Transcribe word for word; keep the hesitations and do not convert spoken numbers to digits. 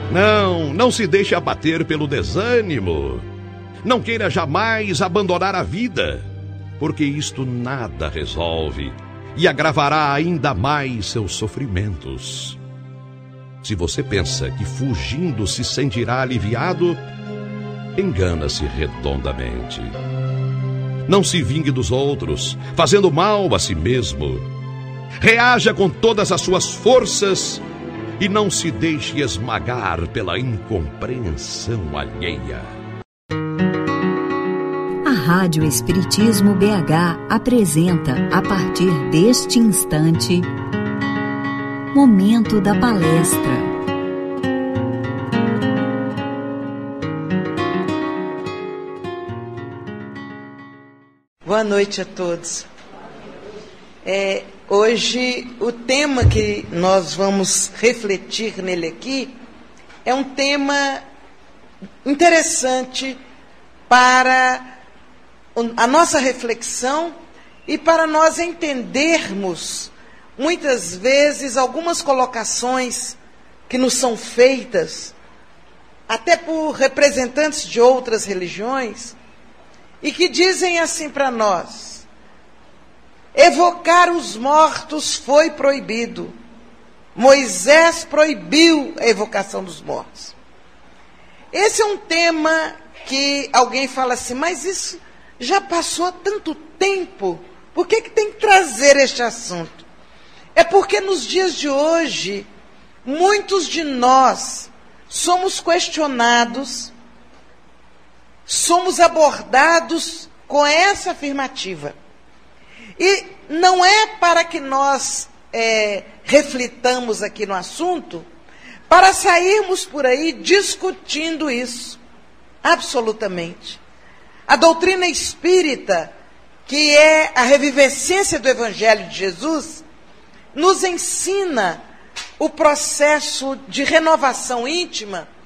Não, não se deixe abater pelo desânimo. Não queira jamais abandonar a vida, porque isto nada resolve e agravará ainda mais seus sofrimentos. Se você pensa que fugindo se sentirá aliviado, engana-se redondamente. Não se vingue dos outros, fazendo mal a si mesmo. Reaja com todas as suas forças e não se deixe esmagar pela incompreensão alheia. A Rádio Espiritismo B H apresenta, a partir deste instante, Momento da Palestra. Boa noite a todos. É, hoje o tema que nós vamos refletir nele aqui é um tema interessante para a nossa reflexão e para nós entendermos muitas vezes algumas colocações que nos são feitas até por representantes de outras religiões e que dizem assim para nós: evocar os mortos foi proibido. Moisés proibiu a evocação dos mortos. Esse é um tema que alguém fala assim, mas isso já passou há tanto tempo, por que que tem que trazer este assunto? É porque nos dias de hoje, muitos de nós somos questionados, somos abordados com essa afirmativa. E não é para que nós é, reflitamos aqui no assunto, para sairmos por aí discutindo isso. Absolutamente. A doutrina espírita, que é a revivescência do Evangelho de Jesus, nos ensina o processo de renovação íntima